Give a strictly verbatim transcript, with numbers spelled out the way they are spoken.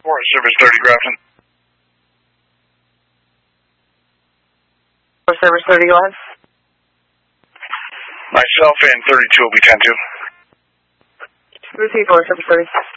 Forest Service thirty, Grafton. Forest Service thirty, go ahead. Myself and thirty-two will be ten two. Repeat, Forest Service thirty.